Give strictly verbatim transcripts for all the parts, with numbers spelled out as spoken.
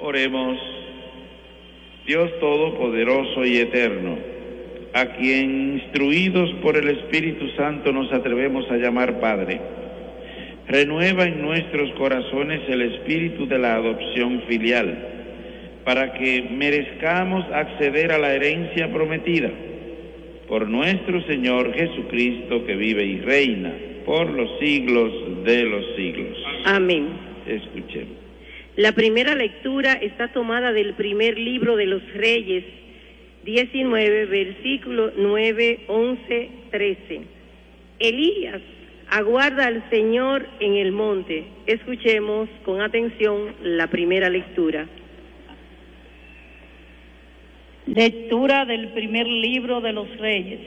Oremos. Dios Todopoderoso y Eterno, a quien instruidos por el Espíritu Santo nos atrevemos a llamar Padre, renueva en nuestros corazones el espíritu de la adopción filial, para que merezcamos acceder a la herencia prometida. Por nuestro Señor Jesucristo, que vive y reina por los siglos de los siglos. Amén. Escuchemos. La primera lectura está tomada del primer libro de los Reyes, diecinueve, versículos nueve, once, trece. Elías aguarda al Señor en el monte. Escuchemos con atención la primera lectura. Lectura del primer libro de los Reyes.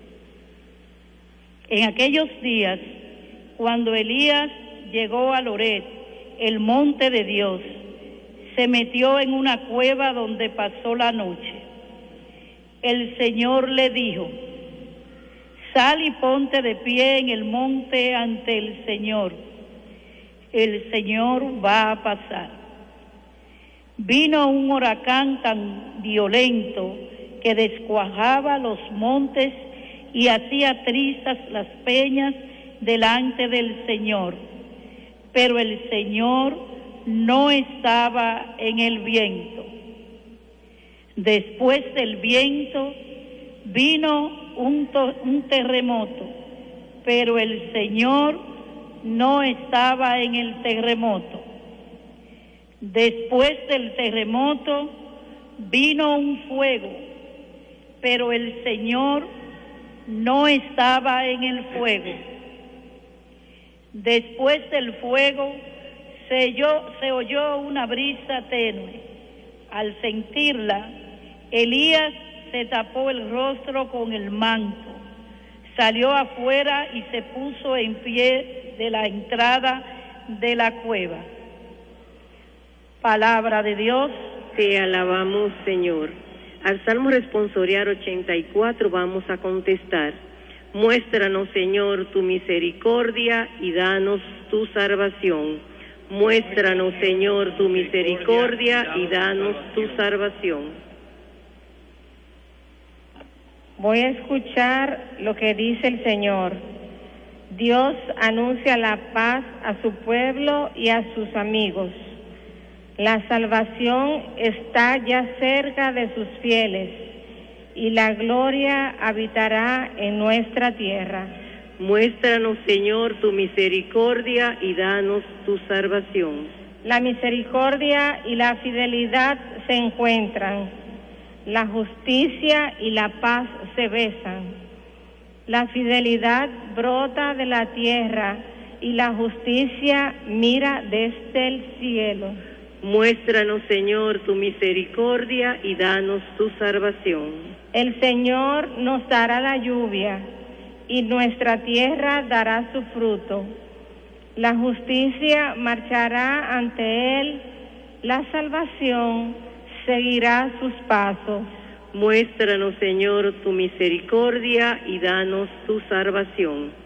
En aquellos días, cuando Elías llegó a Loret, el monte de Dios, se metió en una cueva donde pasó la noche. El Señor le dijo: sal y ponte de pie en el monte ante el Señor. El Señor va a pasar. Vino un huracán tan violento que descuajaba los montes y hacía trizas las peñas delante del Señor. Pero el Señor no estaba en el viento. Después del viento vino un, un terremoto, pero el Señor no estaba en el terremoto. Después del terremoto vino un fuego, pero el Señor no estaba en el fuego. Después del fuego se oyó, se oyó una brisa tenue. Al sentirla, Elías se tapó el rostro con el manto, salió afuera y se puso en pie de la entrada de la cueva. Palabra de Dios. Te alabamos, Señor. Al Salmo responsorial ochenta y cuatro vamos a contestar: muéstranos, Señor, tu misericordia y danos tu salvación. Muéstranos, Señor, tu misericordia y danos tu salvación. Voy a escuchar lo que dice el Señor. Dios anuncia la paz a su pueblo y a sus amigos. La salvación está ya cerca de sus fieles y la gloria habitará en nuestra tierra. Muéstranos, Señor, tu misericordia y danos tu salvación. La misericordia y la fidelidad se encuentran. La justicia y la paz se besan. La fidelidad brota de la tierra y la justicia mira desde el cielo. Muéstranos, Señor, tu misericordia y danos tu salvación. El Señor nos dará la lluvia y nuestra tierra dará su fruto. La justicia marchará ante él, la salvación seguirá sus pasos. Muéstranos, Señor, tu misericordia y danos tu salvación.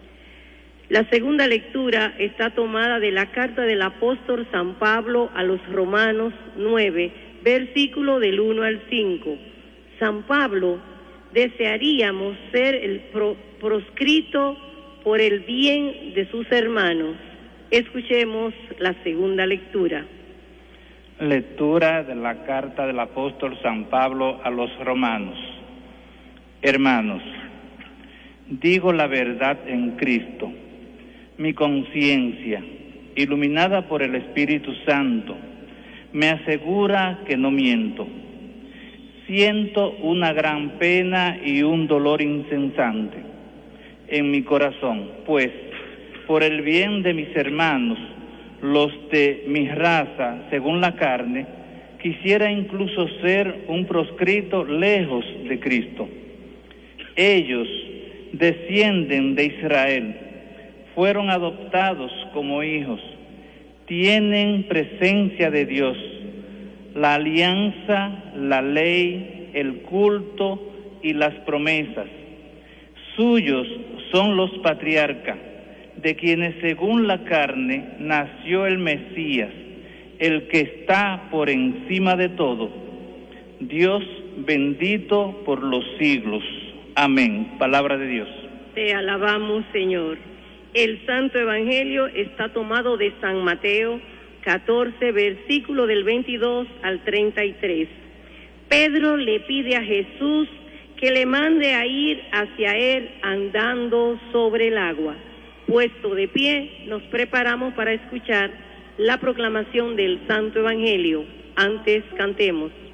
La segunda lectura está tomada de la carta del apóstol San Pablo a los Romanos nueve, versículo del uno al cinco. San Pablo: desearíamos ser el pro, proscrito por el bien de sus hermanos. Escuchemos la segunda lectura. Lectura de la carta del apóstol San Pablo a los Romanos. Hermanos, digo la verdad en Cristo. Mi conciencia, iluminada por el Espíritu Santo, me asegura que no miento. Siento una gran pena y un dolor incesante en mi corazón, pues, por el bien de mis hermanos, los de mi raza, según la carne, quisiera incluso ser un proscrito lejos de Cristo. Ellos descienden de Israel, fueron adoptados como hijos, tienen presencia de Dios, la alianza, la ley, el culto y las promesas. Suyos son los patriarcas, de quienes según la carne nació el Mesías, el que está por encima de todo, Dios bendito por los siglos. Amén. Palabra de Dios. Te alabamos, Señor. El Santo Evangelio está tomado de San Mateo catorce, versículo del veintidós al treinta y tres. Pedro le pide a Jesús que le mande a ir hacia él andando sobre el agua. Puesto de pie, nos preparamos para escuchar la proclamación del Santo Evangelio. Antes cantemos.